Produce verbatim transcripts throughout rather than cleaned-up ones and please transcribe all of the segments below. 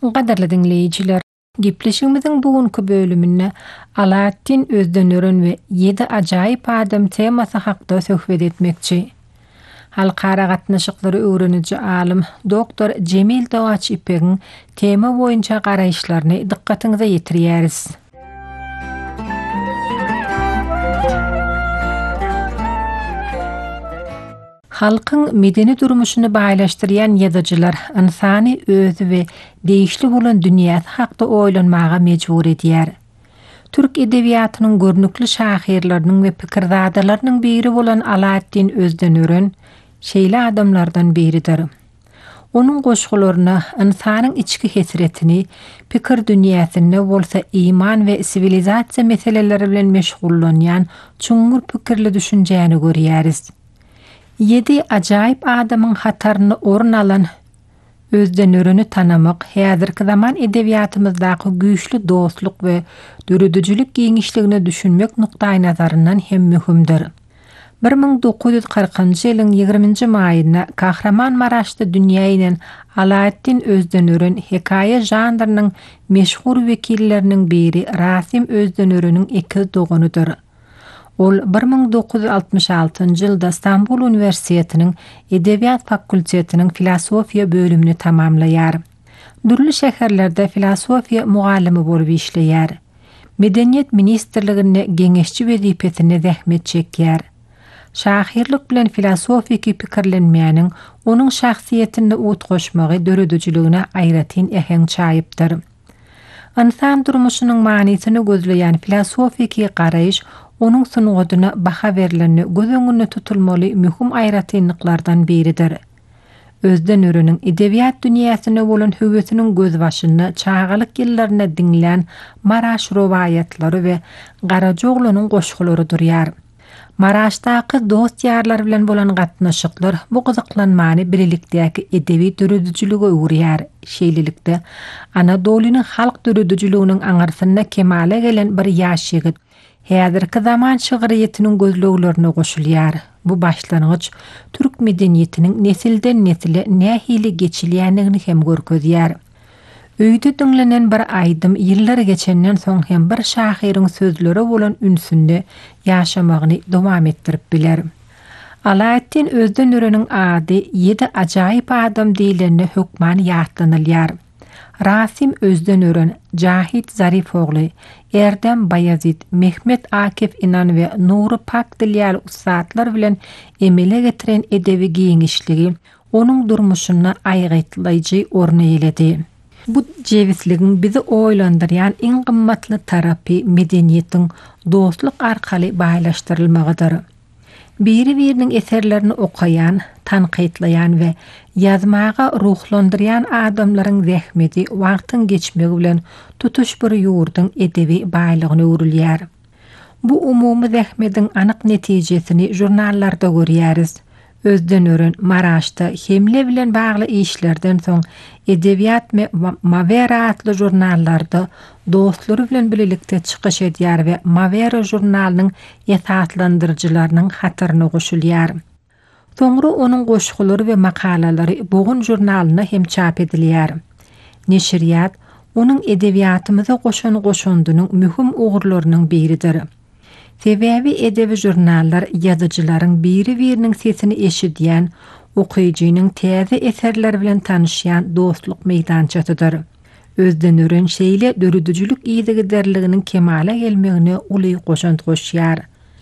Gadarly dinleyijiler, gepleşigimiziň bugünkü bölüminde Alaaddin Özdenören we ýedi ajaýyp adam temasy hakda söhbet etmekçi. Halkara gatnaşyklary öwreniji alim doktor Cemil Dawaç İpek'iň tema boýunça garaýşlaryny dikkatiňize ýetirýäris. Halkyň medeni durmuşyny baýlaşdyrýan ýazyjylar insany özü we değişli bolan dünýäsi hakda oýlanmaga mejbur edýär. Türk edebiýatynyň görnükli şahirleriniň we pikirdadalarynyň biri bolan Alaaddin Özdenören şeýle adamlardan biridir. Onuň goşgularyna insanyň içki hesretini, pikir dünýäsinde bolsa iman we sivilizasiýa meseleleri bilen meşgullanýan çuňur pikirli düşünjäni görýäris. Ýedi ajaýyp adamyň hataryny orun alan Özdenören'i tanamak häzirki zaman edebiýatymyzdaky güýçli dostluk we dürüdüjülük giňişligini düşünmek nukdaý nazaryndan hem mühimdir. bir ming dokuz ýüz kırkynjy ýylyň ýygrimiňji maýynda Kahramanmaraşda dünýä inen Alaaddin Özdenören hekaýe janrynyň meşhur wekilleriniň biri Rasim Özdenören'iň ekiz dogunydyr. Ol bir ming dokuz ýüz altymyş altynjy ýylda Istanbul Üniversitetiniň Edebiýat fakultetiniň filosofiýa bölümini tamamlaýar. Dürli şäherlerde filosofiýa mugallymy bolup işleýär. Medeniýet ministrliginde geňeşçi wezipesine zähmet çekýär. Şahirlik bilen filosofiki pikirlenmeýäniň onuň şahsiýetinde ut goşmagy dörüdüjüligine aýratyn äheň çaýypdyr. İnsan durmuşynyň manysyny gözleýän filosofiki garaýyş onuň sunugadyna baha berileni göz öňünde tutulmaly mühim aýratynlyklardan biridir. Özdenören'iň edebiýat dünýäsine bolan höwetiniň gözbaşyny çağalyk ýyllaryna diňlen Maraş rowayatlary we Garajoglunyň goşgulary durýar. Maraşdaky dost ýarlar bilen bolan gatnaşyklar bu gyzyklanmany birilikdäki edebi dürüdüjülüge öwürýär. Şeýlelikde Anadolunyň halk dürüdüjüliginiň aňarsyna kemale gelen bir ýaş ýigit häzirki zaman şygyryetiniň gözleglerini goşulýar. Bu başlangyç türk medeniýetiniň nesilden nesile nähili geçilýänligini hem görkezýär. Öýde diňlenen bir aýdym ýyllar geçenden soň hem bir şahiriň sözleri bolan ünsünde ýaşamagyny dowam etdirip biler. Alaaddin Özdenören'iň ady ýedi ajaýyp adam diýilende hökman ýatlanylýar. Rasim Özdenören, Cahit Zarifogly, Erdem Bayazid, Mehmet Akif İnan we Nuri Pakdilýal ustadlar bilen emele getiren edebi giňişligi onuň durmuşyna aýgytlaýjy orny eýledi. Bu jewisligiň bizi oýlandyrýan iň gymmatly tarapy medeniýetiň dostluk arkaly baýlaşdyrylmagydyr. Biri-biriniň eserlerini okayan, tanqidlayan we ýazmaga ruhlandyrýan adamlaryň zähmeti wagtyň geçmegi bilen tutuş bir ýurdyň edebi baýlygyny öwrülýär. Bu umumy zähmetiň anyk netijesini jurnallarda görýäris. Özdenören Maraşda hemle bilen bagly işlerden soň Edebiýat me Mavera atly jurnallarda dostlary bilen birlikde çykyş edýär we Mavera jurnalynyň ýetatlandyrjylarynyň hataryna goşulýar. Soňra onuň goşgulary we makalalary Bogun jurnalyna hem çap edilýär. Neşriýat onuň edebiýatymyza goşan goşandynyň mühim ugurlarynyň biridir. Sebebi edebi jurnallar ýazyjylaryň biri-biriniň sesini eşidýän, okuýjynyň täze eserler bilen tanışýan dostluk meýdançasydyr. Özdenören şeýle dörüdüjülük ýygyderliginiň kemale gelmegine uly goşant goşýar.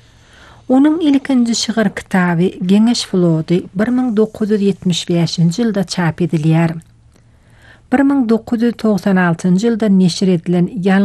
Onuň ilkinji şygyr kitaby Geňeş flody bir ming dokuz ýüz ýetmiş beşinji ýylda çap edilýär. bir ming dokuz ýüz togsan altynjy ýylda neşir edilen